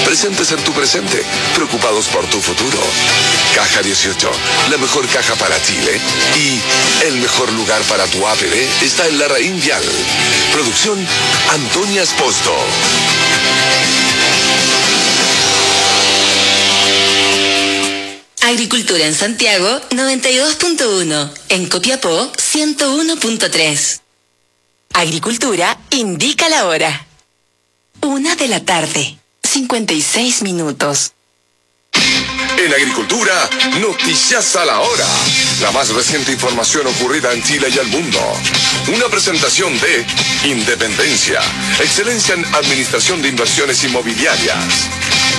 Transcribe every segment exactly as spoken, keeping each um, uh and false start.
presentes en tu presente, preocupados por tu futuro. Caja dieciocho, la mejor caja para Chile y el mejor lugar para tu A P B está en Larraín Vial. Producción Antonia Esposto. Agricultura en Santiago noventa y dos punto uno, en Copiapó ciento uno punto tres. Agricultura indica la hora. Una de la tarde, cincuenta y seis minutos. En Agricultura, noticias a la hora. La más reciente información ocurrida en Chile y el mundo. Una presentación de Independencia, excelencia en administración de inversiones inmobiliarias.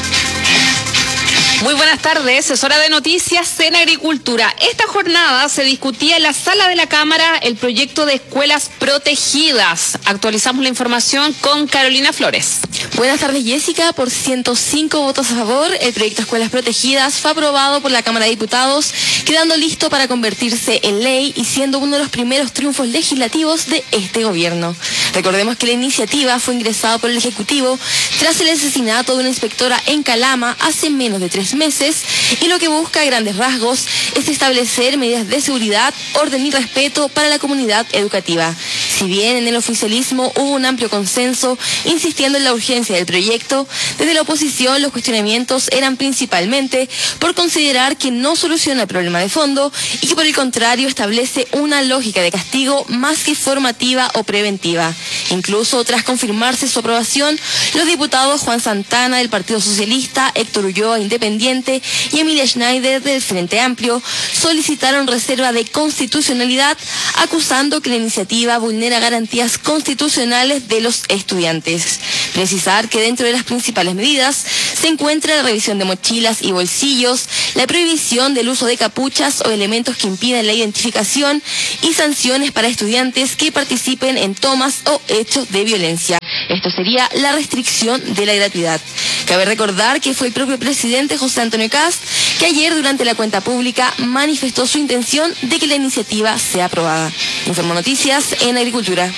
Muy buenas tardes, es hora de noticias en Agricultura. Esta jornada se discutía en la sala de la Cámara el proyecto de escuelas protegidas. Actualizamos la información con Carolina Flores. Buenas tardes, Jessica. Por ciento cinco votos a favor, el proyecto de escuelas protegidas fue aprobado por la Cámara de Diputados, quedando listo para convertirse en ley y siendo uno de los primeros triunfos legislativos de este gobierno. Recordemos que la iniciativa fue ingresada por el Ejecutivo tras el asesinato de una inspectora en Calama hace menos de tres meses, y lo que busca a grandes rasgos es establecer medidas de seguridad, orden y respeto para la comunidad educativa. Si bien en el oficialismo hubo un amplio consenso insistiendo en la urgencia del proyecto, desde la oposición los cuestionamientos eran principalmente por considerar que no soluciona el problema de fondo y que por el contrario establece una lógica de castigo más que formativa o preventiva. Incluso tras confirmarse su aprobación, los diputados Juan Santana del Partido Socialista, Héctor Ulloa Independiente y Emilia Schneider del Frente Amplio solicitaron reserva de constitucionalidad, acusando que la iniciativa vulnera garantías constitucionales de los estudiantes. Precisar que dentro de las principales medidas se encuentra la revisión de mochilas y bolsillos, la prohibición del uso de capuchas o elementos que impidan la identificación y sanciones para estudiantes que participen en tomas o hechos de violencia. Esto sería la restricción de la gratuidad. Cabe recordar que fue el propio presidente José Antonio Kast que ayer durante la cuenta pública manifestó su intención de que la iniciativa sea aprobada. Informo Noticias en Agricultura.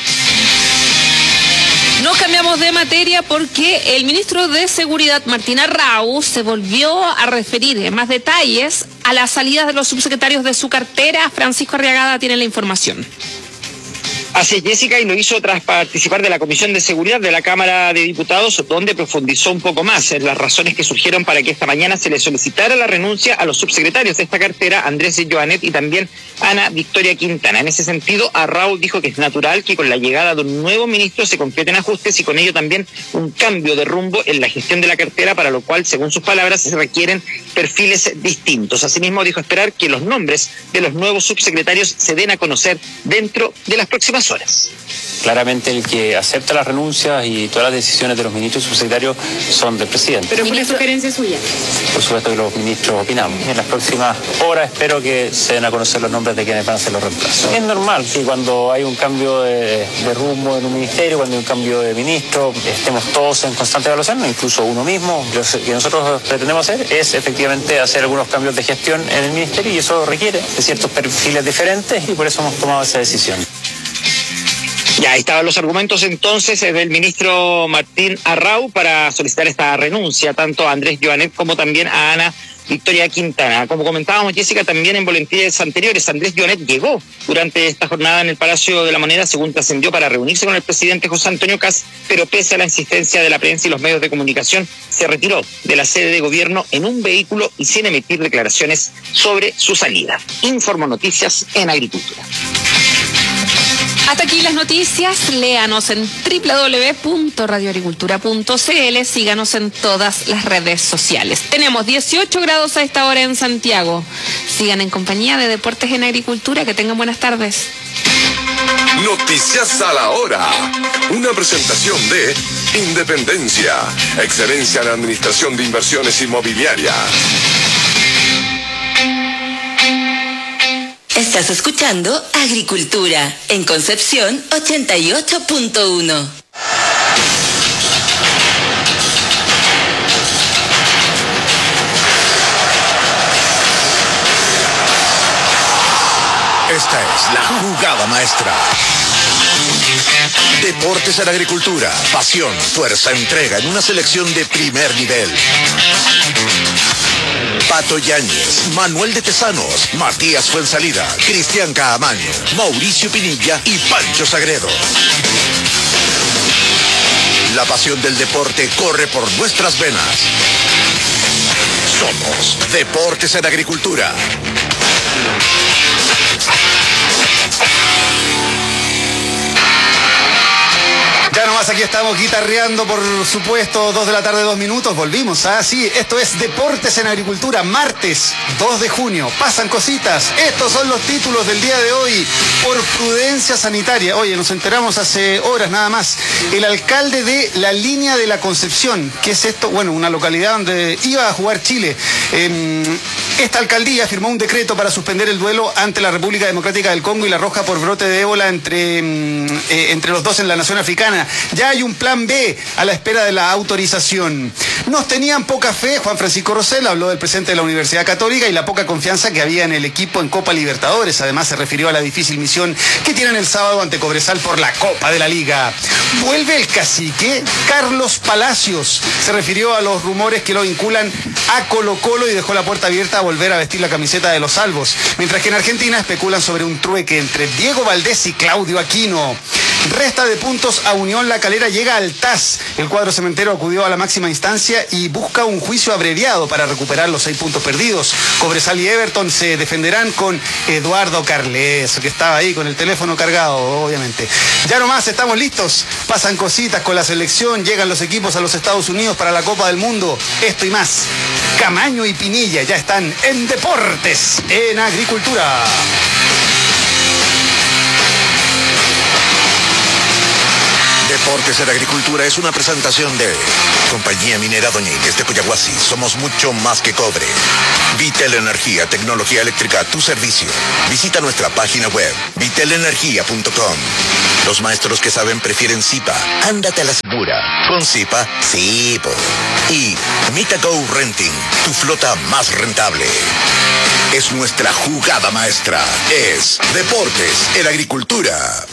Nos cambiamos de materia porque el ministro de Seguridad, Martín Arrau, se volvió a referir en más detalles a las salidas de los subsecretarios de su cartera. Francisco Arriagada tiene la información. Así es, Jessica, y lo hizo tras participar de la Comisión de Seguridad de la Cámara de Diputados, donde profundizó un poco más en las razones que surgieron para que esta mañana se le solicitara la renuncia a los subsecretarios de esta cartera, Andrés Joanet y también Ana Victoria Quintana. En ese sentido, Arrau dijo que es natural que con la llegada de un nuevo ministro se concreten ajustes y con ello también un cambio de rumbo en la gestión de la cartera, para lo cual, según sus palabras, se requieren perfiles distintos. Asimismo, dijo esperar que los nombres de los nuevos subsecretarios se den a conocer dentro de las próximas horas. Claramente el que acepta las renuncias y todas las decisiones de los ministros y subsecretarios son del presidente. Pero fue una sugerencia suya. Por supuesto que los ministros opinamos. En las próximas horas espero que se den a conocer los nombres de quienes van a ser los reemplazos. Es normal que cuando hay un cambio de, de rumbo en un ministerio, cuando hay un cambio de ministro, estemos todos en constante evaluación, incluso uno mismo. Lo que nosotros pretendemos hacer es efectivamente hacer algunos cambios de gestión en el ministerio, y eso requiere de ciertos perfiles diferentes, y por eso hemos tomado esa decisión. Ya, ahí estaban los argumentos entonces del ministro Martín Arrau para solicitar esta renuncia, tanto a Andrés Joanet como también a Ana Victoria Quintana. Como comentábamos, Jessica, también en boletines anteriores, Andrés Joanet llegó durante esta jornada en el Palacio de la Moneda, según trascendió, para reunirse con el presidente José Antonio Kast, pero pese a la insistencia de la prensa y los medios de comunicación, se retiró de la sede de gobierno en un vehículo y sin emitir declaraciones sobre su salida. Informo Noticias en Agricultura. Hasta aquí las noticias. Léanos en doble u doble u doble u punto radio agricultura punto c l. Síganos en todas las redes sociales. Tenemos dieciocho grados a esta hora en Santiago. Sigan en compañía de Deportes en Agricultura. Que tengan buenas tardes. Noticias a la hora. Una presentación de Independencia, excelencia en administración de inversiones inmobiliarias. Estás escuchando Agricultura en Concepción ochenta y ocho punto uno. Esta es la jugada maestra. Deportes en Agricultura. Pasión, fuerza, entrega en una selección de primer nivel. Pato Yáñez, Manuel de Tesanos, Matías Fuensalida, Cristian Caamaño, Mauricio Pinilla y Pancho Sagredo. La pasión del deporte corre por nuestras venas. Somos Deportes en Agricultura. Ya nomás aquí estamos guitarreando, por supuesto, dos de la tarde, dos minutos, volvimos, ¿ah? Sí, esto es Deportes en Agricultura, martes dos de junio, pasan cositas, estos son los títulos del día de hoy, por prudencia sanitaria. Oye, nos enteramos hace horas nada más, el alcalde de la Línea de la Concepción, ¿qué es esto? Bueno, una localidad donde iba a jugar Chile. Eh, esta alcaldía firmó un decreto para suspender el duelo ante la República Democrática del Congo y la Roja por brote de ébola entre, eh, entre los dos en la nación africana. Ya hay un plan B a la espera de la autorización. Nos tenían poca fe, Juan Francisco Rosell habló del presidente de la Universidad Católica y la poca confianza que había en el equipo en Copa Libertadores. Además se refirió a la difícil misión que tienen el sábado ante Cobresal por la Copa de la Liga. Vuelve el cacique Carlos Palacios. Se refirió a los rumores que lo vinculan a Colo Colo y dejó la puerta abierta a volver a vestir la camiseta de los Salvos. Mientras que en Argentina especulan sobre un trueque entre Diego Valdés y Claudio Aquino. Resta de puntos a Unión La Calera, llega al T A S. El cuadro cementero acudió a la máxima instancia y busca un juicio abreviado para recuperar los seis puntos perdidos. Cobresal y Everton se defenderán con Eduardo Carles, que estaba ahí con el teléfono cargado, obviamente. Ya nomás estamos listos. Pasan cositas con la selección, llegan los equipos a los Estados Unidos para la Copa del Mundo. Esto y más. Caamaño y Pinilla ya están en Deportes en Agricultura. Deportes en Agricultura es una presentación de Compañía Minera Doña Inés de Coyahuasi. Somos mucho más que cobre. Vitel Energía, tecnología eléctrica a tu servicio. Visita nuestra página web, vitel energía punto com. Los maestros que saben prefieren Zipa. Ándate a la segura. Con Zipa, sí, po. Y Mitago Renting, tu flota más rentable. Es nuestra jugada maestra. Es Deportes en Agricultura.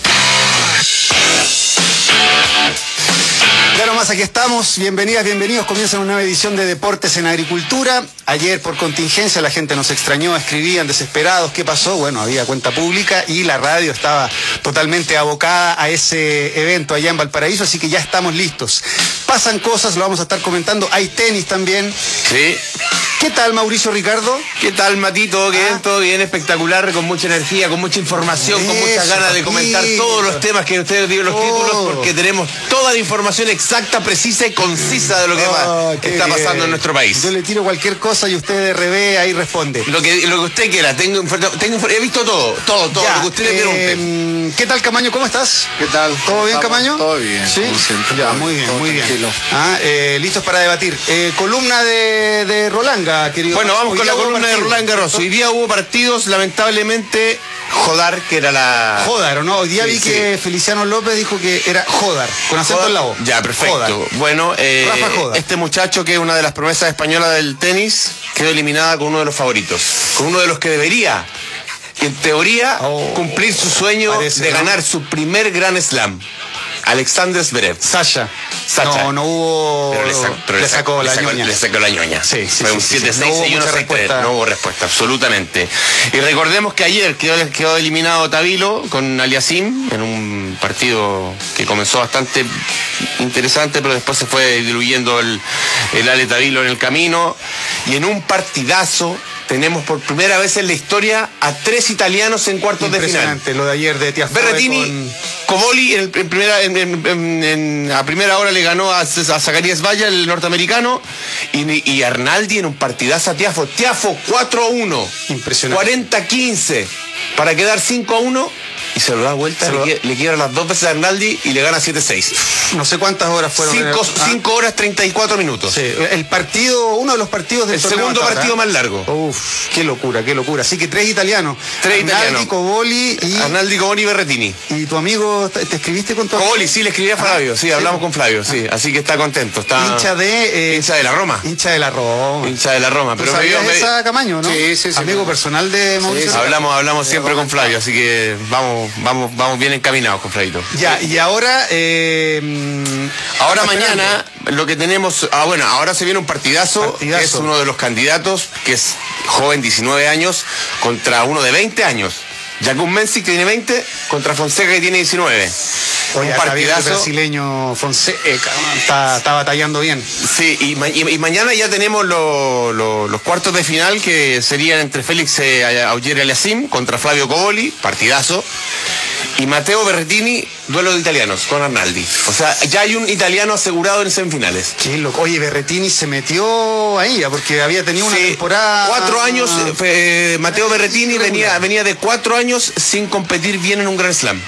Ya nomás aquí estamos, bienvenidas, bienvenidos, comienza una nueva edición de Deportes en Agricultura. Ayer por contingencia la gente nos extrañó, escribían desesperados, ¿qué pasó? Bueno, había cuenta pública y la radio estaba totalmente abocada a ese evento allá en Valparaíso, así que ya estamos listos. Pasan cosas, lo vamos a estar comentando, hay tenis también. Sí. ¿Qué tal, Mauricio Ricardo? ¿Qué tal, Matito? Todo bien, ah. todo bien, espectacular, con mucha energía, con mucha información, Eso, con muchas ganas de comentar todos los temas que ustedes dieron los oh. títulos, porque tenemos toda la información exacta, precisa y concisa de lo que oh, está bien. pasando en nuestro país. Yo le tiro cualquier cosa y usted de revés ahí responde. Lo que, lo que usted quiera, tengo, tengo, he visto todo, todo, todo, ya, lo que usted le pregunte. Eh, ¿Qué tal, Caamaño? ¿Cómo estás? ¿Qué tal? ¿Todo bien, Caamaño? Todo bien. Sí, ya, muy bien, muy bien. Ah, eh, listos para debatir. Eh, columna de, de Rolanga, querido. Bueno, vamos con la columna de Roland Garros. Hoy día hubo partidos, lamentablemente, Jodar, que era la... Jodar, ¿o no? Hoy día sí, vi sí. que Feliciano López dijo que era Jodar, con acento Jodar, en la O. Ya, perfecto. Jodar. Bueno, eh, Rafa Jodar. Este muchacho, que es una de las promesas españolas del tenis, quedó eliminada con uno de los favoritos. Con uno de los que debería, en teoría, oh, cumplir su sueño parece, de ¿no? ganar su primer Grand Slam. Alexander Zverev. Sasha. Sasha. No, no hubo... Pero le, sa pero le sacó le la sacó, ñoña. Le sacó la ñoña. Sí, sí, Fue sí, un siete seis sí, sí. y uno seis tres. No hubo respuesta, absolutamente. Y recordemos que ayer quedó, quedó eliminado Tabilo con Aliasim en un partido que comenzó bastante interesante, pero después se fue diluyendo el, el Ale Tabilo en el camino. Y en un partidazo tenemos por primera vez en la historia a tres italianos en cuartos de final. Impresionante, lo de ayer de Tiafoe. Berrettini, con... Cobolli en, en primera, en, en, en, a primera hora le ganó a, a Zacarías Valla, el norteamericano, y, y Arnaldi en un partidazo a Tiafo. Tiafo cuatro a uno. Impresionante. cuarenta a quince para quedar cinco a uno. Y se lo da vuelta, se le, lo... le quiebra las dos veces a Arnaldi y le gana siete seis. No sé cuántas horas fueron. cinco horas treinta y cuatro minutos. Sí, el partido, uno de los partidos del El segundo tarde, partido ¿eh? más largo. Uf, qué locura, qué locura. Así que tres italianos. Tres Arnaldi, italianos. Cobolli y... Arnaldi, Cobolli y Berrettini. ¿Y tu amigo, te escribiste con tu amigo? Cobolli, sí, le escribí a Flavio, sí, sí, hablamos sí. con Flavio, sí. Ah. Así que está contento. Está... Hincha de... Eh, hincha de la Roma. Hincha de la Roma. Hincha de la Roma. Pero me vio... esa Caamaño, ¿no? Sí, sí, sí. Amigo sí. personal de Mauricio. Sí, hablamos, hablamos siempre con Flavio, así que vamos... vamos, vamos, vamos bien encaminados con Flavito. Ya, y ahora... Eh, ahora mañana lo que tenemos... Ah, bueno, ahora se viene un partidazo, partidazo. Es uno de los candidatos, que es joven, diecinueve años, contra uno de veinte años. Jakub Mensik, que tiene veinte, contra Fonseca, que tiene diecinueve. Oye, un partidazo. El brasileño Fonseca está, está batallando bien. Sí, y, y, y mañana ya tenemos lo, lo, los cuartos de final, que serían entre Félix eh, Auger-Aliassime contra Flavio Cobolli, partidazo, y Matteo Berrettini, duelo de italianos con Arnaldi. O sea, ya hay un italiano asegurado en semifinales. Qué loco. Oye, Berrettini se metió ahí, porque había tenido una sí, temporada... Cuatro años, eh, Matteo Berrettini venía, venía de cuatro años sin competir bien en un Grand Slam.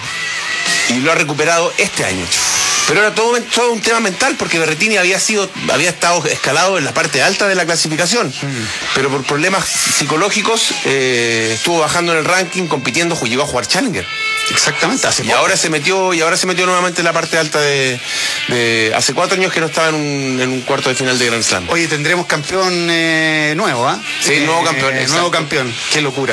Y lo ha recuperado este año. Pero era todo, todo un tema mental, porque Berrettini había sido, había estado escalado en la parte alta de la clasificación, mm. pero por problemas psicológicos eh, estuvo bajando en el ranking, compitiendo, llegó a jugar Challenger. Exactamente, hace y poco. ahora se metió y ahora se metió nuevamente en la parte alta de, de hace cuatro años que no estaba en un, en un cuarto de final de Grand Slam. Oye, tendremos campeón eh, nuevo, ¿ah? ¿eh? Sí, eh, nuevo campeón. Eh, nuevo campeón, qué locura.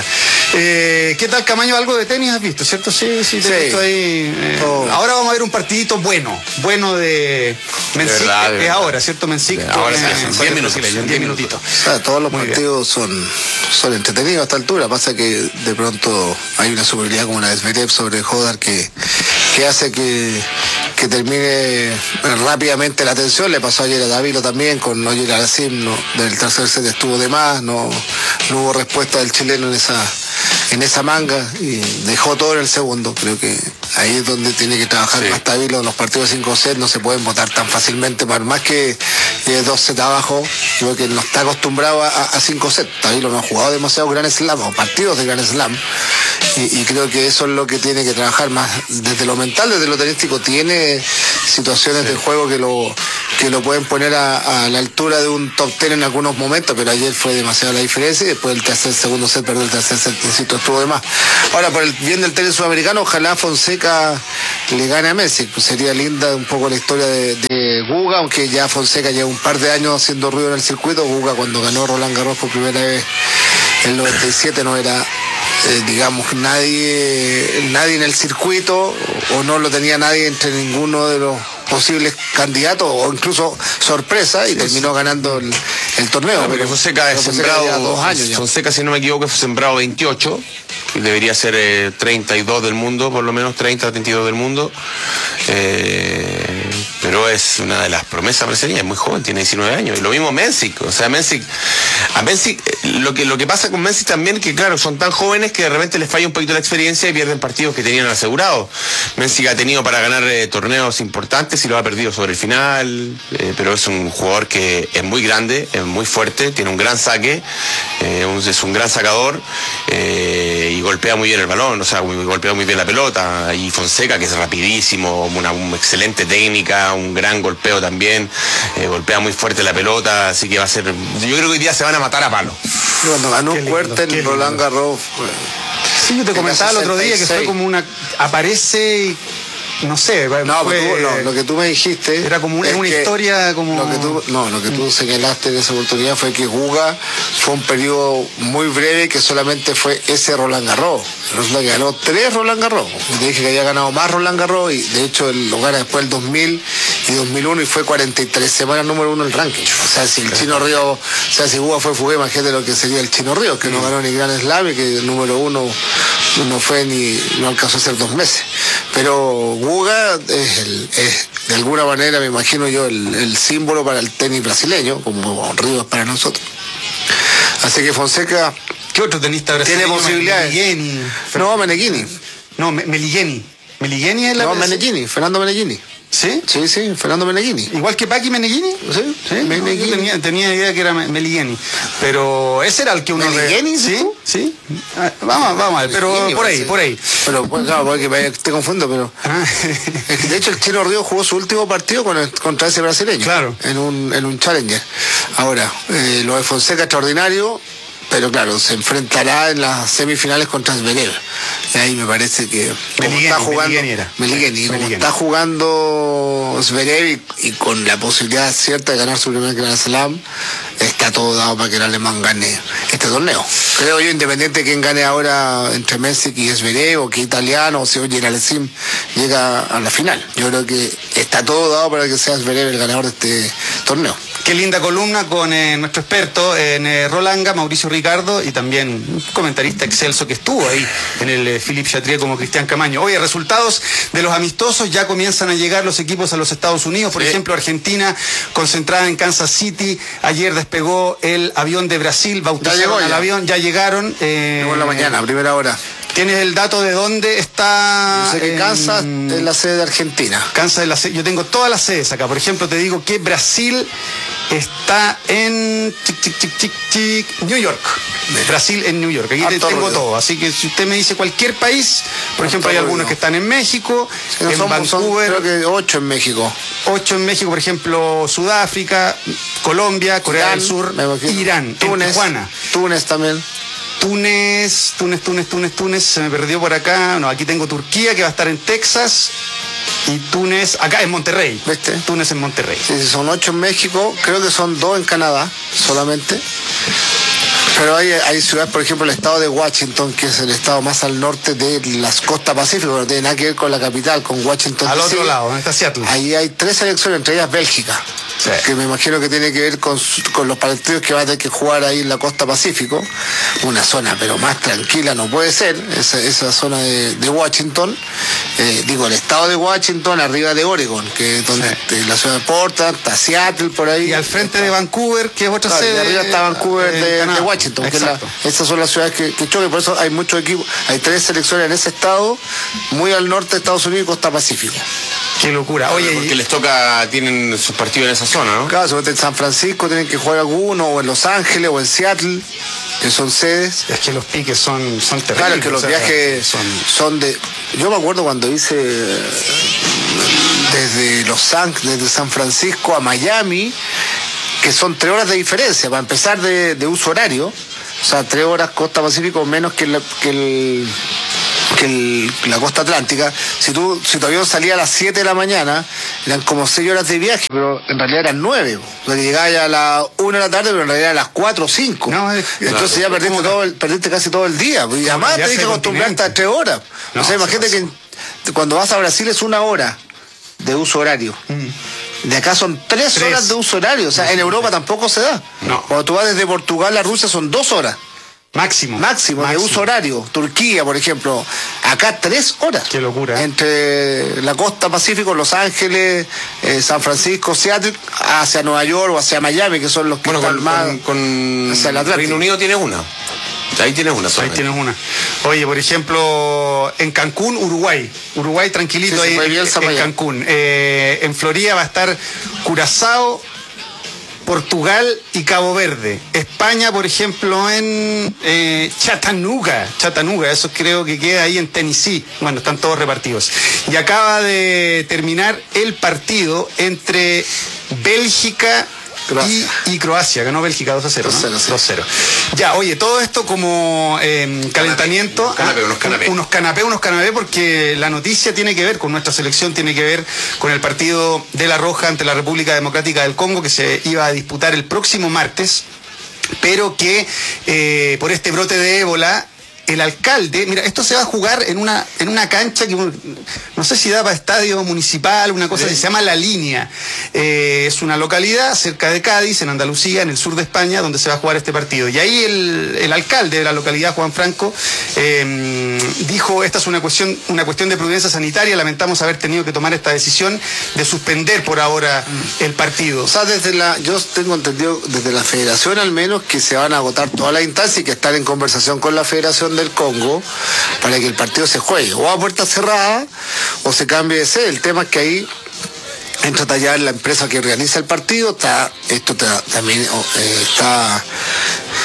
Eh, ¿Qué tal, Camaño? ¿Algo de tenis has visto, cierto? Sí, sí, te he visto ahí. Eh, oh. Ahora vamos a ver un partidito bueno, bueno de Mensik, es eh, ahora, ¿cierto? Mensik. Ahora sí, en diez minutos. En diez minutitos. O sea, todos los Muy partidos son, son entretenidos a esta altura. Pasa que de pronto hay una superioridad como la de Zverev sobre Hodar que, que hace que, que termine rápidamente la tensión. Le pasó ayer a Davilo también con Auger-Aliassime, no, del tercer set estuvo de más, no, no hubo respuesta del chileno en esa en esa manga y dejó todo en el segundo. Creo que ahí es donde tiene que trabajar sí. más Davilo. Los partidos de cinco sets no se pueden votar tan fácilmente, por más que eh, dos sets abajo. Creo que no está acostumbrado a, a cinco sets. Davilo no ha jugado demasiado Grand Slam o partidos de Grand Slam. Y, y creo que eso es lo que tiene que trabajar más desde lo mental, desde lo tenístico. Tiene situaciones sí. de juego que lo que lo pueden poner a, a la altura de un top ten en algunos momentos, pero ayer fue demasiado la diferencia y después el tercer segundo set perdió el tercer set, estuvo de más. Ahora, por el bien del tenis sudamericano, ojalá Fonseca le gane a Mensik. Pues sería linda un poco la historia de, de Guga, aunque ya Fonseca lleva un par de años haciendo ruido en el circuito. Guga, cuando ganó Roland Garros por primera vez en el noventa y siete, no era Eh, digamos, nadie nadie en el circuito, o no lo tenía nadie entre ninguno de los posibles candidatos, o incluso sorpresa, y sí, terminó sí. ganando el, el torneo. No, pero Fonseca es sembrado dos años ya. Fonseca, si no me equivoco, fue sembrado veintiocho, que debería ser eh, treinta y dos del mundo, por lo menos treinta, treinta y dos del mundo. Eh, pero es una de las promesas brasileñas, es muy joven, tiene diecinueve años. Y lo mismo Mensik, o sea, Mensik, a Mensik, lo que, lo que pasa con Mensik también, que claro, son tan jóvenes que de repente les falla un poquito la experiencia y pierden partidos que tenían asegurados. Mensik ha tenido para ganar eh, torneos importantes y los ha perdido sobre el final, eh, pero es un jugador que es muy grande, es muy fuerte, tiene un gran saque, eh, un, es un gran sacador, eh, y golpea muy bien el balón, o sea, golpea muy bien la pelota. Y Fonseca, que es rapidísimo, una, una excelente técnica, un gran golpeo también, eh, golpea muy fuerte la pelota, así que va a ser, yo creo que hoy día se van a matar a palo. Cuando ganó Huerta en Roland Garros, sí, yo te comentaba el otro día que fue como una, aparece y no sé, no, fue, tú, no, lo que tú me dijiste era como una, es una historia como lo que tú, no, lo que tú señalaste en esa oportunidad fue que Guga fue un periodo muy breve, que solamente fue ese Roland Garros. Roland ganó tres Roland Garros. Te dije que había ganado más Roland Garros, y de hecho él lo gana después del dos mil y dos mil uno, y fue cuarenta y tres semanas número uno en el ranking. O sea, si el Chino Río, o sea, si Guga fue Fugué, imagínate lo que sería el Chino Río, que no ganó ni Grand Slam y que el número uno no fue ni, no alcanzó a ser dos meses. Pero Guga es, el, es de alguna manera, me imagino yo, el, el símbolo para el tenis brasileño, como Río es para nosotros. Así que Fonseca, ¿qué otro tenista brasileño tiene posibilidades? Meligeni. No, Meneghini. No, Meligeni. Meligeni es la... No, Meneghini, Fernando Meneghini. ¿Sí? Sí, sí, Fernando Meneghini. Igual que Paqui Meneghini. Sí, sí. Meneghini. No, tenía, tenía idea que era Meligeni. Pero ese era el que uno... ¿Meligeni? Sí, sí. Ah, vamos, vamos a ver, pero Meligeni, por ahí, por ahí. Pero, pues, claro, porque te confundo, pero... Ah. De hecho, el Chino Río jugó su último partido con el, contra ese brasileño. Claro. En un, en un Challenger. Ahora, eh, lo de Fonseca extraordinario. pero claro, se enfrentará en las semifinales contra Zverev. Y ahí me parece que como Meligeni, está jugando Meligeni era. Meligeni, como Meligeni. está jugando Zverev y, y con la posibilidad cierta de ganar su primer Grand Slam, está todo dado para que el alemán gane este torneo. Creo yo, independiente de quién gane ahora entre Messi y Zverev, o que italiano, o si oye Alessim llega a la final. Yo creo que está todo dado para que sea Zverev el ganador de este torneo. Qué linda columna con eh, nuestro experto en eh, Rolanga, Mauricio Ricardo, y también un comentarista excelso que estuvo ahí en el eh, Philippe Chatrier como Cristian Camaño. Oye, resultados de los amistosos, ya comienzan a llegar los equipos a los Estados Unidos. Por sí. ejemplo, Argentina concentrada en Kansas City. Ayer despegó el avión de Brasil, bautizaron al avión, ya llegaron. Eh, llegó en la mañana, a primera hora. ¿Tienes el dato de dónde está? Yo sé que en... Kansas es la sede de Argentina. Kansas es la sede. Yo tengo todas las sedes acá. Por ejemplo, te digo que Brasil está en chic, chic, chic, chic, chic, New York. Brasil en New York. Aquí te, tengo ruido. todo. Así que si usted me dice cualquier país, por Harto ejemplo, hay ruido. algunos que están en México, sí, no en son, Vancouver. Son, creo que ocho en México. Ocho en México, por ejemplo, Sudáfrica, Colombia, Corea Irán, del Sur, Irán, Túnez, Tijuana. Túnez también. Túnez, Túnez, Túnez, Túnez, Túnez, se me perdió por acá. No, aquí tengo Turquía, que va a estar en Texas. Y Túnez, acá en Monterrey. ¿Viste? Túnez en Monterrey. Sí, son ocho en México, creo que son dos en Canadá solamente. Pero hay, hay ciudades, por ejemplo, el estado de Washington, que es el estado más al norte de las costas pacíficas, no tiene nada que ver con la capital, con Washington. Al otro lado, ¿dónde está Seattle? Ahí hay tres selecciones, entre ellas Bélgica. Sí. Que me imagino que tiene que ver con, con los partidos que va a tener que jugar ahí en la costa pacífico, una zona pero más tranquila no puede ser, esa, esa zona de, de Washington, eh, digo el estado de Washington arriba de Oregon, que es donde sí. la ciudad de Portland, está Seattle por ahí. Y al frente de Vancouver, que es otra claro, sede. Y arriba está Vancouver de, de Washington, que la, esas son las ciudades que, que chocan, por eso hay muchos equipos, hay tres selecciones en ese estado, muy al norte de Estados Unidos y costa pacífico. Qué locura. Oye, porque les toca, tienen sus partidos en esa zona, ¿no? Claro, en San Francisco tienen que jugar alguno, o en Los Ángeles, o en Seattle, que son sedes. Es que los piques son, son terribles. Claro, que los o sea, viajes son... son de... Yo me acuerdo cuando hice desde Los Ángeles, desde San Francisco a Miami, que son tres horas de diferencia, para empezar de, de uso horario, o sea, tres horas costa Pacífico menos que el... Que el que el, la costa atlántica. Si tú, si tu avión salía a las siete de la mañana, eran como seis horas de viaje, pero en realidad eran nueve. O sea, que llegaba ya a las una de la tarde, pero en realidad a las cuatro o cinco. No, es, Entonces claro, ya perdiste, todo el, perdiste casi todo el día. Y además tenés que acostumbrarte a tres horas. No, o sea, imagínate que cuando vas a Brasil es una hora de uso horario. Mm. De acá son tres, tres horas de uso horario. O sea, no, en Europa tampoco se da. No. Cuando tú vas desde Portugal a Rusia son dos horas. Máximo. Máximo, Máximo, de uso horario. Turquía, por ejemplo, acá tres horas. Qué locura. Entre la costa Pacífico, Los Ángeles, eh, San Francisco, Seattle, hacia Nueva York o hacia Miami, que son los que bueno, están con, más... Con, con hacia el Atlántico. Reino Unido tienes una. Ahí tienes una. Ahí tienes una. Oye, por ejemplo, en Cancún, Uruguay. Uruguay tranquilito sí, ahí en, en Cancún. Eh, en Florida va a estar Curazao, Portugal y Cabo Verde. España, por ejemplo, en eh, Chattanooga. Chattanooga, eso creo que queda ahí en Tennessee. Bueno, están todos repartidos. Y acaba de terminar el partido entre Bélgica y, y Croacia. Ganó Bélgica dos a cero, ¿no? dos a cero. Ya, oye, todo esto como eh, calentamiento. Canapé, unos canapés. Unos canapés, unos canapés, porque la noticia tiene que ver con nuestra selección, tiene que ver con el partido de La Roja ante la República Democrática del Congo, que se iba a disputar el próximo martes, pero que eh, por este brote de ébola, el alcalde, mira, esto se va a jugar en una en una cancha que no sé si da para estadio municipal, una cosa ¿sí? que se llama La Línea. Eh, es una localidad cerca de Cádiz, en Andalucía, en el sur de España, donde se va a jugar este partido. Y ahí el, el alcalde de la localidad, Juan Franco, eh, dijo, esta es una cuestión, una cuestión de prudencia sanitaria, lamentamos haber tenido que tomar esta decisión de suspender por ahora el partido. O sea, desde la, yo tengo entendido, desde la federación al menos, que se van a agotar todas las instancias y que están en conversación con la federación del Congo para que el partido se juegue o a puerta cerrada o se cambie de sede. El tema es que ahí entra ya la empresa que organiza el partido, está esto está, también eh, está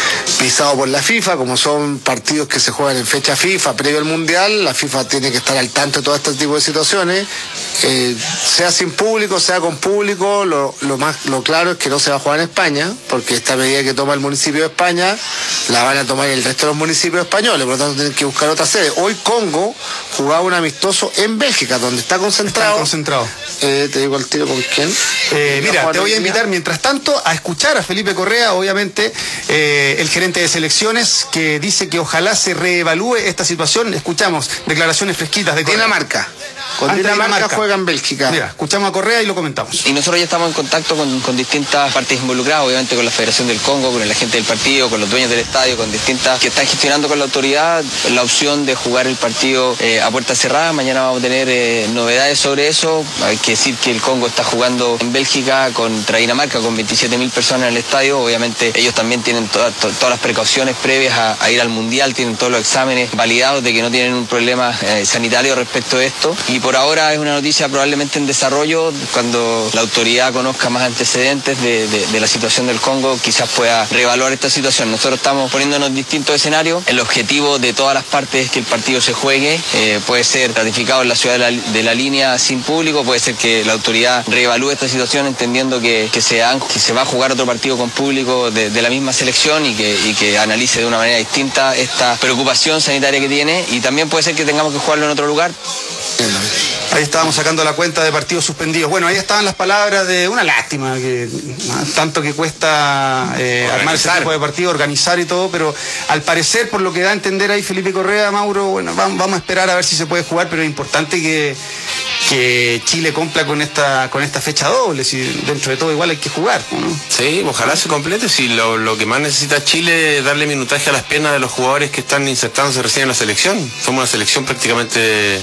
pisado por la FIFA, como son partidos que se juegan en fecha FIFA previo al Mundial. La FIFA tiene que estar al tanto de todo este tipo de situaciones, eh, sea sin público, sea con público. Lo, lo más lo claro es que no se va a jugar en España, porque esta medida que toma el municipio de España la van a tomar el resto de los municipios españoles, por lo tanto tienen que buscar otra sede. Hoy Congo jugaba un amistoso en Bélgica, donde está concentrado. Está concentrado. Eh, te digo al tiro con quién. Eh, mira, te voy a invitar mientras tanto a escuchar a Felipe Correa, obviamente, eh, el gerente de selecciones, que dice que ojalá se reevalúe esta situación. Escuchamos declaraciones fresquitas de Correa. Dinamarca. Con Dinamarca, Dinamarca juega en Bélgica. Mira, escuchamos a Correa y lo comentamos. Y nosotros ya estamos en contacto con, con distintas partes involucradas, obviamente con la Federación del Congo, con la gente del partido, con los dueños del estadio, con distintas que están gestionando con la autoridad la opción de jugar el partido eh, a puerta cerrada. Mañana vamos a tener eh, novedades sobre eso. Hay que decir que el Congo está jugando en Bélgica contra Dinamarca con veintisiete mil personas en el estadio. Obviamente ellos también tienen toda, to, todas las precauciones previas a, a ir al Mundial, tienen todos los exámenes validados de que no tienen un problema eh, sanitario respecto de esto. Y por ahora es una noticia probablemente en desarrollo. Cuando la autoridad conozca más antecedentes de, de, de la situación del Congo, quizás pueda reevaluar esta situación. Nosotros estamos poniéndonos en distintos escenarios. El objetivo de todas las partes es que el partido se juegue. Eh, puede ser ratificado en la ciudad de la, de la línea sin público, puede ser que la autoridad reevalúe esta situación entendiendo que, que, se, han, que se va a jugar otro partido con público de, de la misma selección y que, y que analice de una manera distinta esta preocupación sanitaria que tiene, y también puede ser que tengamos que jugarlo en otro lugar. Ahí estábamos sacando la cuenta de partidos suspendidos. Bueno, ahí estaban las palabras de una lástima, que tanto que cuesta eh, armar ese tipo de partido, organizar y todo, pero al parecer, por lo que da a entender ahí Felipe Correa, Mauro, bueno, vamos, vamos a esperar a ver si se puede jugar, pero es importante que, que Chile cumpla con esta con esta fecha doble, si dentro de todo igual hay que jugar, ¿no? Sí, ojalá se complete. Si lo, lo que más necesita Chile es darle minutaje a las piernas de los jugadores que están insertándose recién en la selección. Somos una selección prácticamente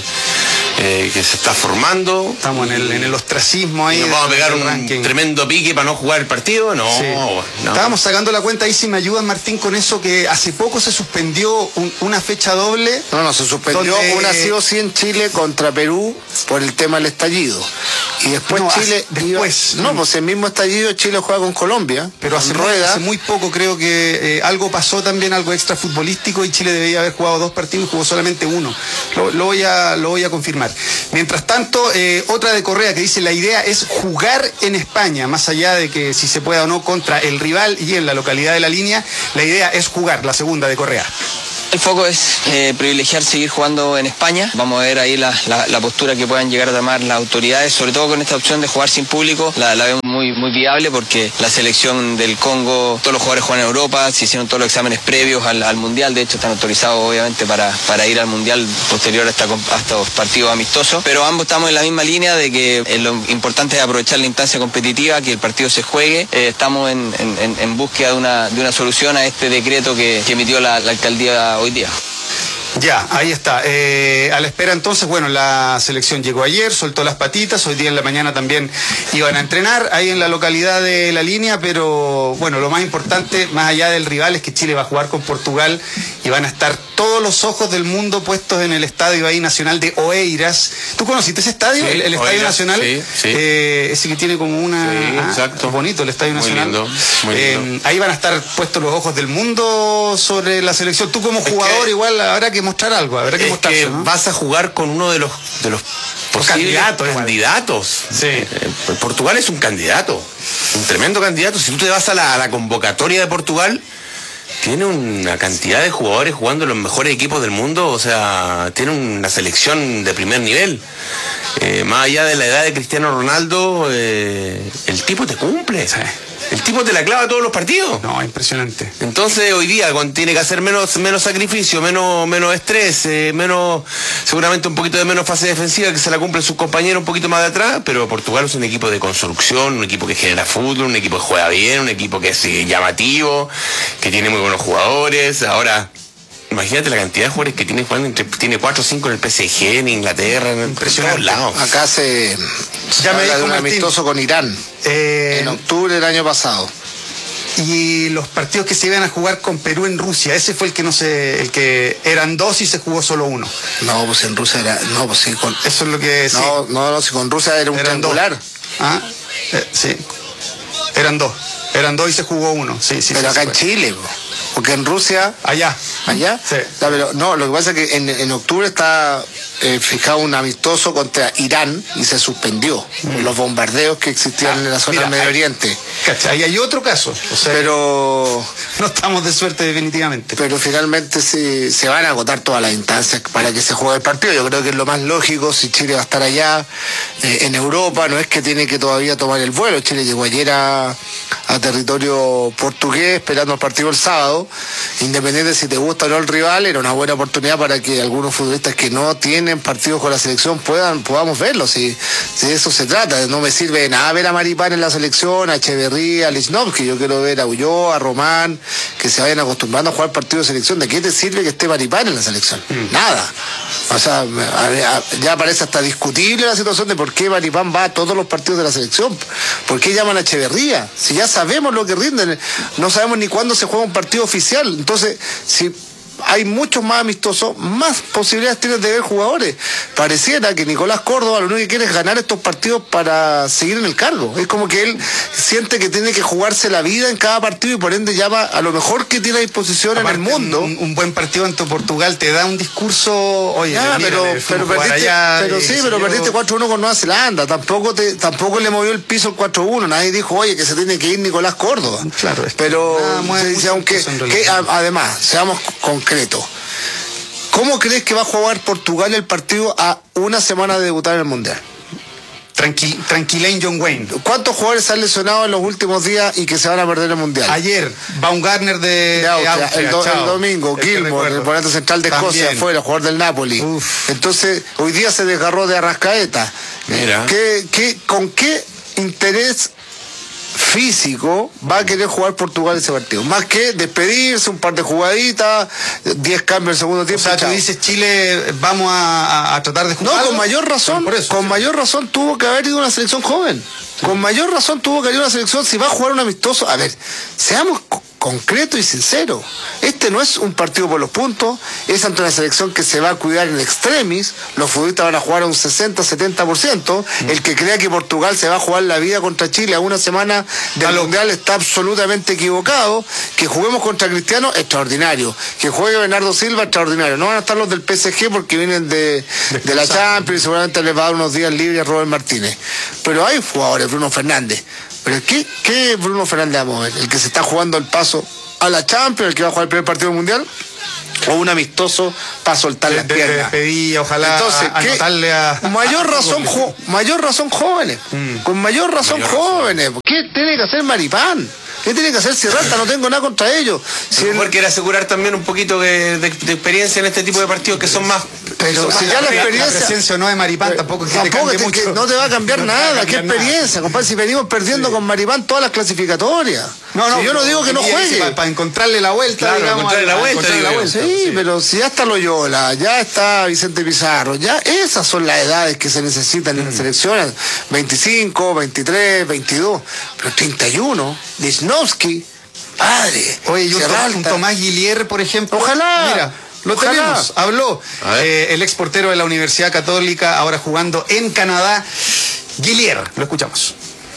eh, que se está formando. Estamos en el, en el ostracismo ahí. ¿Y nos vamos a pegar un ranking. Tremendo pique para no jugar el partido? No, sí. no. Estábamos sacando la cuenta ahí, si me ayudan, Martín, con eso, que hace poco se suspendió un, una fecha doble. No, no, se suspendió donde... una sí o sí en Chile contra Perú por el tema del estallido. Y después no, Chile... Hace, después... Iba, no, pues el mismo estallido Chile juega con Colombia. Pero hace, rueda. hace muy poco creo que eh, algo pasó también, algo extra futbolístico, y Chile debía haber jugado dos partidos y jugó solamente uno. Lo, lo, voy, a, lo voy a confirmar. Mientras tanto, eh, otra de Correa que dice: la idea es jugar en España, más allá de que si se pueda o no contra el rival y en la localidad de la línea, la idea es jugar. La segunda de Correa. El foco es eh, privilegiar seguir jugando en España. Vamos a ver ahí la, la, la postura que puedan llegar a tomar las autoridades, sobre todo con esta opción de jugar sin público. La, la vemos muy, muy viable, porque la selección del Congo, todos los jugadores juegan en Europa, se hicieron todos los exámenes previos al, al Mundial, de hecho están autorizados obviamente para, para ir al Mundial posterior a, esta, a estos partidos amistosos, pero ambos estamos en la misma línea de que eh, lo importante es aprovechar la instancia competitiva, que el partido se juegue. Eh, estamos en, en, en búsqueda de una, de una solución a este decreto que, que emitió la, la alcaldía hoy día. Ya, ahí está. Eh, a la espera entonces, bueno, la selección llegó ayer, soltó las patitas, hoy día en la mañana también iban a entrenar ahí en la localidad de La Línea, pero bueno, lo más importante, más allá del rival, es que Chile va a jugar con Portugal y van a estar todos los ojos del mundo puestos en el estadio ahí nacional de Oeiras. ¿Tú conociste ese estadio? Sí, el, el Estadio Oeiras, Nacional. Sí, sí. Eh, ese que tiene como una... Sí, ah, exacto. Es bonito el Estadio muy Nacional. Lindo, muy lindo. Eh, ahí van a estar puestos los ojos del mundo sobre la selección. Tú como jugador es que, igual habrá que mostrar algo, habrá que es mostrarse, que ¿no? Vas a jugar con uno de los de los posibles candidatos. candidatos. Sí. Eh, Portugal es un candidato, un tremendo candidato. Si tú te vas a la, a la convocatoria de Portugal, tiene una cantidad de jugadores jugando en los mejores equipos del mundo, o sea, tiene una selección de primer nivel. Eh, más allá de la edad de Cristiano Ronaldo, eh, el tipo te cumple. Sí. El tipo te la clava todos los partidos. No, impresionante. Entonces hoy día tiene que hacer menos, menos sacrificio, menos, menos estrés, eh, menos, seguramente un poquito de menos fase defensiva, que se la cumplen sus compañeros un poquito más de atrás, pero Portugal es un equipo de construcción, un equipo que genera fútbol, un equipo que juega bien, un equipo que es eh, llamativo, que tiene muy buenos jugadores. Ahora, imagínate la cantidad de jugadores que tiene jugando, entre, tiene cuatro o cinco en el P S G, en Inglaterra, en todos lados. Acá se, se ya me dijo de un Martín, amistoso con Irán eh, en octubre del año pasado. Y los partidos que se iban a jugar con Perú en Rusia, ese fue el que no se, el que eran dos y se jugó solo uno. No, pues en Rusia era, no, pues sí, con, eso es lo que sí. No, no, no, si con Rusia era un eran triangular. Dos. Ah, eh, sí, eran dos. Eran dos y se jugó uno, sí, sí. Pero sí, acá sí, en sí. Chile, porque en Rusia... Allá. ¿Allá? Sí. No, pero no, lo que pasa es que en, en octubre está eh, fijado un amistoso contra Irán y se suspendió mm. por los bombardeos que existían ah, en la zona mira, del Medio Oriente. ¿Cachai? Hay otro caso. O sea, pero... No estamos de suerte definitivamente. Pero finalmente se, se van a agotar todas las instancias para que se juegue el partido. Yo creo que es lo más lógico si Chile va a estar allá eh, en Europa. No es que tiene que todavía tomar el vuelo. Chile llegó ayer a, a territorio portugués esperando el partido el sábado. Independiente si te gusta o no el rival, era una buena oportunidad para que algunos futbolistas que no tienen partidos con la selección puedan podamos verlos. Si, si de eso se trata. No me sirve de nada ver a Maripán en la selección, a Echeverría, a Lichnowsky. Yo quiero ver a Ulloa, a Román, que se vayan acostumbrando a jugar partidos de selección. ¿De qué te sirve que esté Maripán en la selección? Mm. Nada. O sea, a, a, ya parece hasta discutible la situación de por qué Maripán va a todos los partidos de la selección. ¿Por qué llaman a Echeverría? Si ya sabemos lo que rinden, no sabemos ni cuándo se juega un partido oficial. Entonces, si hay muchos más amistosos, más posibilidades tienes de ver jugadores. Pareciera que Nicolás Córdoba lo único que quiere es ganar estos partidos para seguir en el cargo. Es como que él siente que tiene que jugarse la vida en cada partido y por ende llama a lo mejor que tiene a disposición aparte, en el mundo. Un, un buen partido ante Portugal te da un discurso, oye, ya, mira, pero, pero, perdiste, allá, pero sí, pero yo... perdiste cuatro uno con Nueva Zelanda. Tampoco te, tampoco le movió el piso el cuatro uno. Nadie dijo, oye, que se tiene que ir Nicolás Córdoba. Claro, es que pero nada, se dice, aunque que, a, además, seamos concretos. ¿Cómo crees que va a jugar Portugal el partido a una semana de debutar en el Mundial? Tranqui, tranquilen John Wayne. ¿Cuántos jugadores se han lesionado en los últimos días y que se van a perder el Mundial? Ayer, Baumgartner de, de Austria, de Austria el, do, el domingo, el Gilmour, el volante central de Escocia, afuera, jugador del Napoli. Uf. Entonces, hoy día se desgarró de Arrascaeta. Mira. ¿Qué, qué, ¿Con qué interés físico va a querer jugar Portugal ese partido? Más que despedirse, un par de jugaditas, diez cambios en segundo tiempo. O sea, tú dices Chile, vamos a, a tratar de jugar. No, con mayor razón, por eso, con sí. mayor razón tuvo que haber ido una selección joven. Sí. Con mayor razón tuvo que haber ido una selección si va a jugar un amistoso. A ver, seamos concreto y sincero. Este no es un partido por los puntos, es ante una selección que se va a cuidar en extremis. Los futbolistas van a jugar a un sesenta, setenta por ciento. Mm. El que crea que Portugal se va a jugar la vida contra Chile a una semana del Mundial está absolutamente equivocado. Que juguemos contra Cristiano, extraordinario. Que juegue Bernardo Silva, extraordinario. No van a estar los del P S G porque vienen de, de la Champions y seguramente les va a dar unos días libres a Robert Martínez. Pero hay jugadores, Bruno Fernández. Pero ¿qué, qué Bruno Fernández vamos a ver? ¿El que se está jugando el paso a la Champions, el que va a jugar el primer partido mundial? ¿O un amistoso para soltar las piernas? Pedí, ojalá. Entonces, anotarle a, mayor, a, razón, a jo, mayor razón jóvenes. Mm. Con mayor razón mayor jóvenes. Razón. ¿Qué tiene que hacer Maripán? ¿Qué tiene que hacer Sierralta? No tengo nada contra ellos. Si él quiere asegurar también un poquito de, de, de experiencia en este tipo de partidos que son más... Pero son si más ya la experiencia... La presencia no de Maripán tampoco es que tampoco te cambie te, mucho. Que no te va a cambiar no nada. ¿Qué experiencia, nada. compadre? Si venimos perdiendo sí. con Maripán todas las clasificatorias. No, no, si yo no digo que no juegue. Para, para encontrarle la vuelta, claro, digamos. Encontrarle la vuelta, encontrarle la vuelta. Sí, sí, pero si ya está Loyola, ya está Vicente Pizarro, ya esas son las edades que se necesitan mm. en la selección. veinticinco, veintitrés, veintidós, pero treinta y uno, Lichnowsky, padre. Oye, y un, un Tomás Guillier, por ejemplo. Ojalá. Mira, lo Ojalá. tenemos. Habló eh, el ex portero de la Universidad Católica, ahora jugando en Canadá. Guillier, lo escuchamos.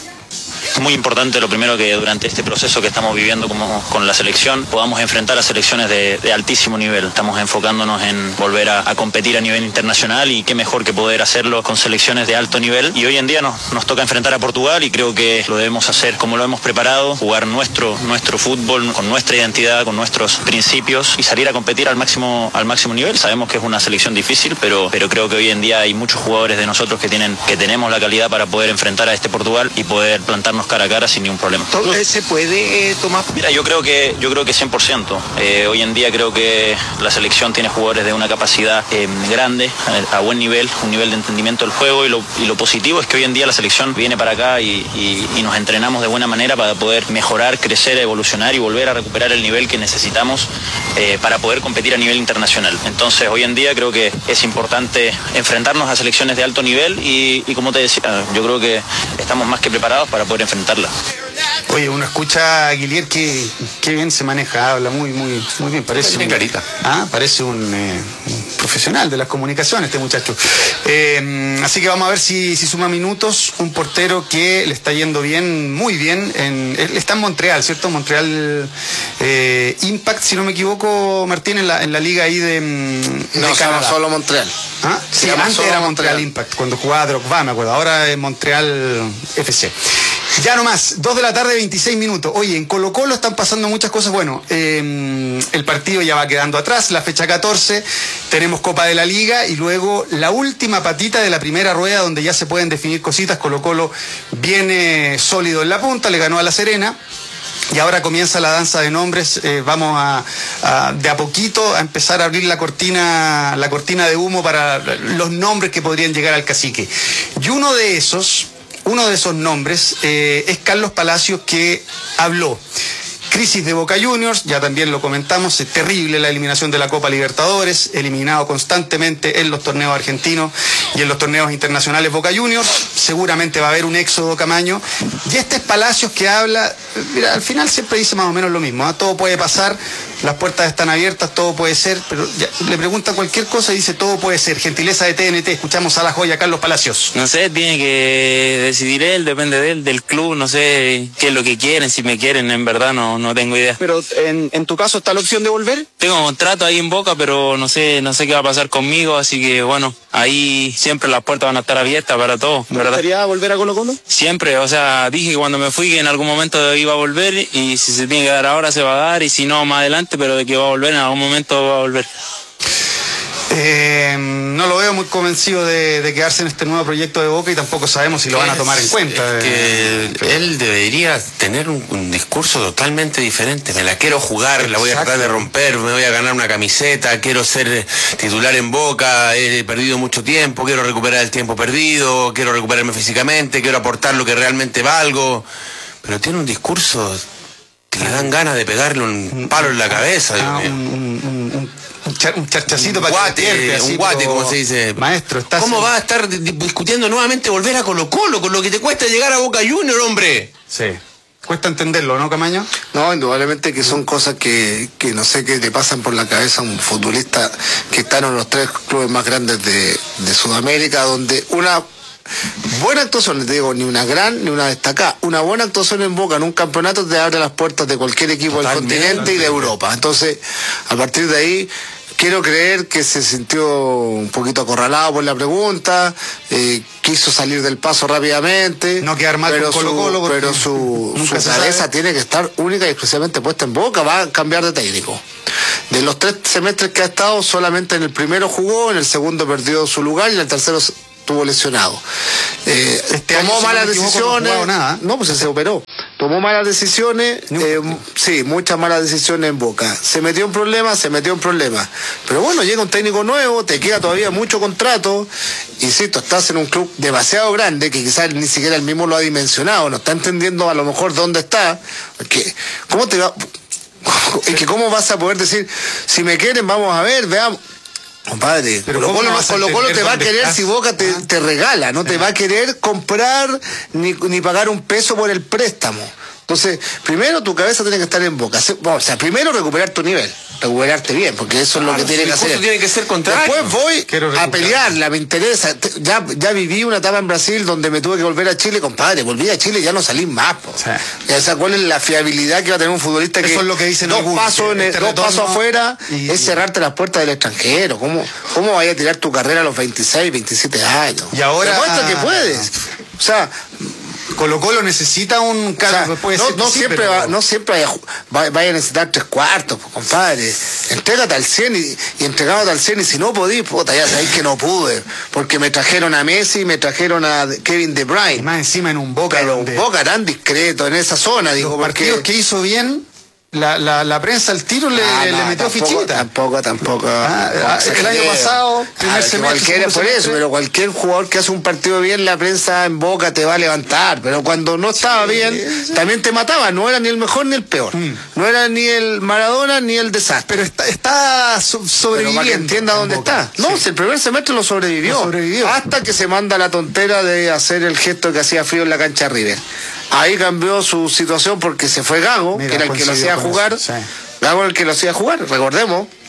Muy importante lo primero que durante este proceso que estamos viviendo como con la selección podamos enfrentar a selecciones de, de altísimo nivel. Estamos enfocándonos en volver a, a competir a nivel internacional y qué mejor que poder hacerlo con selecciones de alto nivel. Y hoy en día nos, nos toca enfrentar a Portugal y creo que lo debemos hacer como lo hemos preparado, jugar nuestro, nuestro fútbol con nuestra identidad, con nuestros principios y salir a competir al máximo, al máximo nivel. Sabemos que es una selección difícil, pero, pero creo que hoy en día hay muchos jugadores de nosotros que, tienen, que tenemos la calidad para poder enfrentar a este Portugal y poder plantarnos cara a cara sin ningún problema. ¿Se puede, eh, Tomás? Mira, yo creo que yo creo que cien por ciento. Eh, hoy en día creo que la selección tiene jugadores de una capacidad eh, grande, a, a buen nivel, un nivel de entendimiento del juego y lo, y lo positivo es que hoy en día la selección viene para acá y, y, y nos entrenamos de buena manera para poder mejorar, crecer, evolucionar y volver a recuperar el nivel que necesitamos eh, para poder competir a nivel internacional. Entonces, hoy en día creo que es importante enfrentarnos a selecciones de alto nivel y, y como te decía, yo creo que estamos más que preparados para poder enfrentarla. Oye, uno escucha a Guillier que, que bien se maneja, habla muy, muy, muy bien, parece bien un, clarita. Ah, parece un, eh, profesional de las comunicaciones, este muchacho. Eh, así que vamos a ver si, si suma minutos. Un portero que le está yendo bien, muy bien. En, él está en Montreal, ¿cierto? Montreal eh, Impact, si no me equivoco, Martín, en la, en la liga ahí de, de No, Canadá. se solo Montreal. ¿Ah? Se Sí, llama antes solo era Montreal, Montreal Impact, cuando jugaba Drogba, me acuerdo. Ahora es Montreal F C. Ya nomás, dos de la tarde, veintiséis minutos. Oye, en Colo Colo están pasando muchas cosas. Bueno, eh, el partido ya va quedando atrás, la fecha catorce, tenemos Copa de la Liga y luego la última patita de la primera rueda donde ya se pueden definir cositas. Colo Colo viene sólido en la punta, le ganó a La Serena. Y ahora comienza la danza de nombres. Eh, vamos a, a de a poquito a empezar a abrir la cortina, la cortina de humo para los nombres que podrían llegar al cacique. Y uno de esos, uno de esos nombres eh, es Carlos Palacios, que habló. Crisis de Boca Juniors, ya también lo comentamos, es terrible la eliminación de la Copa Libertadores, eliminado constantemente en los torneos argentinos y en los torneos internacionales Boca Juniors, seguramente va a haber un éxodo Camaño, y este es Palacios que habla, mira, al final siempre dice más o menos lo mismo, ¿eh? Todo puede pasar, las puertas están abiertas, todo puede ser, pero ya, le pregunta cualquier cosa y dice todo puede ser. Gentileza de T N T, escuchamos a la joya Carlos Palacios. No sé, tiene que decidir él, depende de él, del club, no sé qué es lo que quieren, si me quieren, en verdad no, no tengo idea. Pero en, en tu caso, ¿está la opción de volver? Tengo contrato ahí en Boca, pero no sé, no sé qué va a pasar conmigo, así que bueno, ahí siempre las puertas van a estar abiertas para todo, ¿Te ¿verdad? gustaría volver a Colo Colo? Siempre, o sea, dije que cuando me fui que en algún momento iba a volver y si se tiene que dar ahora se va a dar y si no más adelante, pero de que va a volver, en algún momento va a volver. Eh, no lo veo muy convencido de, de quedarse en este nuevo proyecto de Boca y tampoco sabemos si lo van a tomar en cuenta. Es que él debería tener un, un discurso totalmente diferente. Me la quiero jugar, la voy a tratar de romper, me voy a ganar una camiseta, quiero ser titular en Boca, he perdido mucho tiempo, quiero recuperar el tiempo perdido, quiero recuperarme físicamente, quiero aportar lo que realmente valgo. Pero tiene un discurso que le dan ganas de pegarle un palo en la cabeza. Ah, Dios mío. un, un, un, un, char, un charchacito un para guate, que despierte, así, un guate, pero... como se dice. Maestro, ¿estás ¿Cómo en... va a estar discutiendo nuevamente volver a Colo Colo con lo que te cuesta llegar a Boca Junior, hombre? Sí. Cuesta entenderlo, ¿no, Camaño? No, indudablemente que son cosas que, que no sé qué le pasan por la cabeza a un futbolista que está en los tres clubes más grandes de, de Sudamérica, donde una buena actuación, no te digo ni una gran ni una destacada, una buena actuación en Boca en un campeonato te abre las puertas de cualquier equipo Totalmente. del continente y de Europa. Entonces, a partir de ahí, quiero creer que se sintió un poquito acorralado por la pregunta, eh, quiso salir del paso rápidamente. No quedar mal pero con Colo Colo. Su, pero su, su cabeza tiene que estar única y exclusivamente puesta en Boca, va a cambiar de técnico. De los tres semestres que ha estado, solamente en el primero jugó, en el segundo perdió su lugar y en el tercero estuvo lesionado. Eh, este tomó año, si malas no equivoco, decisiones. no, nada. no, pues se operó. Tomó malas decisiones, eh, sí, muchas malas decisiones en Boca. Se metió en problemas, se metió en problemas. Pero bueno, llega un técnico nuevo, te queda todavía mucho contrato. Insisto, estás en un club demasiado grande que quizás ni siquiera él mismo lo ha dimensionado, no está entendiendo a lo mejor dónde está. Porque, ¿cómo te va? Es que cómo vas a poder decir, si me quieren, vamos a ver, veamos. Compadre, pero Colo Colo, no, Colo Colo te va a querer estás? si Boca te, te regala, no te va a querer comprar ni, ni pagar un peso por el préstamo. Entonces, primero tu cabeza tiene que estar en Boca. O sea, primero recuperar tu nivel, recuperarte bien, porque eso es lo que tiene que hacer. Tiene que ser contrario. Después voy a pelearla, me interesa. Ya, ya viví una etapa en Brasil donde me tuve que volver a Chile, compadre. Volví a Chile y ya no salí más. Po. Sí. O sea, ¿cuál es la fiabilidad que va a tener un futbolista que, eso es lo que dicen dos algunos, pasos, en el, este dos pasos afuera y... es cerrarte las puertas del extranjero? ¿Cómo, cómo vaya a tirar tu carrera a los veintiséis, veintisiete años? Y ahora... Demuestra que puedes. O sea... Colo Colo necesita un cargo, o sea, no, no, sí, siempre pero... va, no siempre vaya, vaya a necesitar tres cuartos, compadre. Entrégate al cien y, y entregándote al cien, y si no podís, puta, ya sabéis que no pude, porque me trajeron a Messi, me trajeron a Kevin De Bruyne. Y más encima en un Boca. Pero un Boca tan discreto en esa zona, digo, los porque... partidos que hizo bien... La, la, la prensa al tiro le, ah, no, le metió tampoco, fichita. Tampoco, tampoco. Ah, ah, el año pasado, primer ah, semestre. Cualquiera por eso, pero cualquier jugador que hace un partido bien, la prensa en Boca te va a levantar. Pero cuando no estaba sí, bien, sí. también te mataba. No era ni el mejor ni el peor. Mm. No era ni el Maradona ni el desastre. Pero está, está so sobreviviendo. Pero para que entienda dónde está. No, sí. si el primer semestre lo sobrevivió, lo sobrevivió. Hasta que se manda la tontera de hacer el gesto que hacía frío en la cancha River. Ahí cambió su situación porque se fue Gago, Mira, que era el que lo hacía jugar. Sí. Gago era el que lo hacía jugar, recordemos.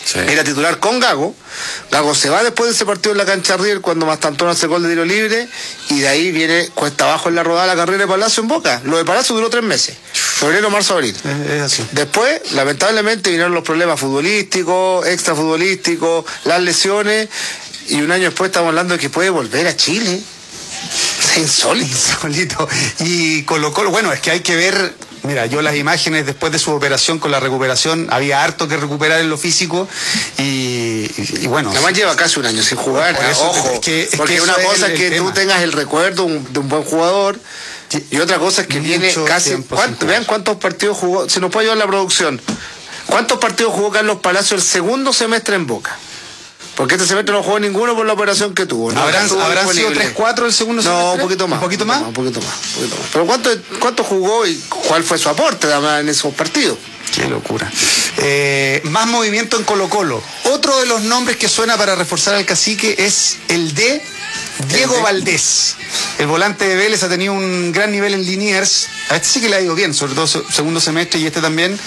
Sí. Era titular con Gago. Gago se va después de ese partido en la cancha River cuando Mastantón hace gol de tiro libre y de ahí viene cuesta abajo en la rodada la carrera de Palacio en Boca. Lo de Palacio duró tres meses. Febrero, marzo, abril. Es, es así. Después, lamentablemente, vinieron los problemas futbolísticos, extrafutbolísticos, las lesiones y un año después estamos hablando de que puede volver a Chile. Es insólito. Insólito. Y Colo Colo, bueno, es que hay que ver, mira, yo las imágenes después de su operación con la recuperación, había harto que recuperar en lo físico y, y, y bueno. Además lleva casi un año sin jugar, por eso, ojo, es que, es porque que una es cosa el, es que el tú tema. tengas el recuerdo un, de un buen jugador y otra cosa es que Mucho viene casi, ¿cuánto, vean cuántos partidos jugó, se nos puede ayudar la producción, ¿cuántos partidos jugó Carlos Palacio el segundo semestre en Boca? Porque este semestre no jugó ninguno por la operación que tuvo. ¿No? ¿Habrán, ¿habrán sido tres cuatro el segundo semestre? No, un poquito más. ¿Un poquito más? Un poquito más. Un poquito más. Pero ¿cuánto, ¿cuánto jugó y cuál fue su aporte además en esos partidos? Qué locura. Eh, más movimiento en Colo Colo. Otro de los nombres que suena para reforzar al cacique es el de Diego ¿El de? Valdés. El volante de Vélez ha tenido un gran nivel en Liniers. A este sí que le ha ido bien, sobre todo segundo semestre y este también.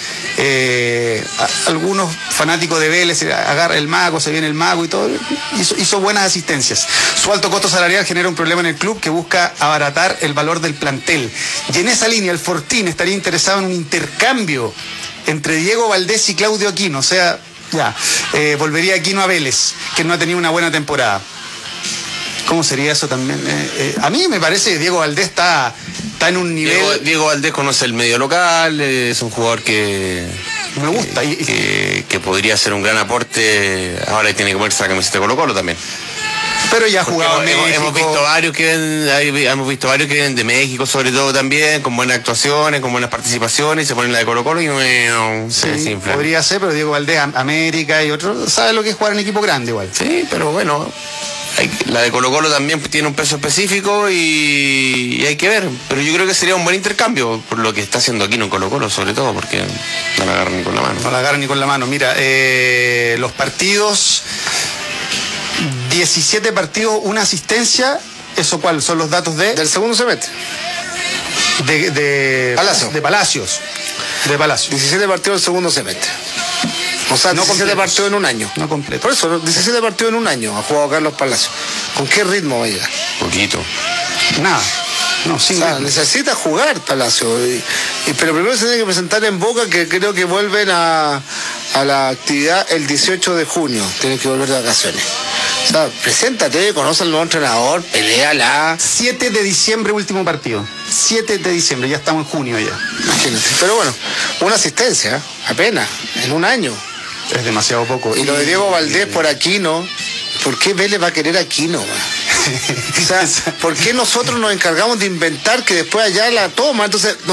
Eh, a, algunos fanáticos de Vélez, agarra el mago, se viene el mago y todo. Hizo, hizo buenas asistencias. Su alto costo salarial genera un problema en el club que busca abaratar el valor del plantel. Y en esa línea el Fortín estaría interesado en un intercambio entre Diego Valdés y Claudio Aquino, o sea, ya, eh, volvería Aquino a Vélez, que no ha tenido una buena temporada. ¿Cómo sería eso también? Eh, eh, a mí me parece que Diego Valdés está, está en un nivel... Diego, Diego Valdés conoce el medio local, es un jugador que... Me gusta. Que, que, que podría ser un gran aporte, ahora tiene que ponerse la camiseta de Colo Colo también. Pero ya ha jugado hemos, en hemos visto varios que ven, hay, hemos visto varios que vienen de México sobre todo también, con buenas actuaciones, con buenas participaciones, y se ponen la de Colo Colo y bueno, sí, se desinflan. Podría ser, pero Diego Valdés, América y otro, sabe lo que es jugar en equipo grande igual. Sí, pero bueno, hay, la de Colo Colo también tiene un peso específico y, y hay que ver, pero yo creo que sería un buen intercambio por lo que está haciendo aquí en Colo Colo, sobre todo porque no la agarran ni con la mano. No la agarran ni con la mano. Mira, eh, los partidos, diecisiete partidos, una asistencia, ¿eso cuál? ¿Son los datos de? Del segundo semestre. De, de, Palacio. de Palacios. De Palacios. diecisiete partidos del segundo semestre. O sea, No diecisiete completos. partidos en un año. No completo. Por eso, diecisiete partidos en un año ha jugado Carlos Palacio. ¿Con qué ritmo va a llegar? Poquito. Nada. No, O sin sea, ritmo. necesita jugar Palacio. Y, y- pero primero se tiene que presentar en Boca, que creo que vuelven a, a la actividad el dieciocho de junio. Tienen que volver de vacaciones. O sea, preséntate, conoce al nuevo entrenador, peleala. siete de diciembre, último partido. siete de diciembre, ya estamos en junio ya. Imagínate. Pero bueno, una asistencia, apenas, en un año. Es demasiado poco. Y lo de Diego Valdés por Aquino, ¿por qué Vélez va a querer Aquino? O sea, ¿por qué nosotros nos encargamos de inventar que después allá la toma? Entonces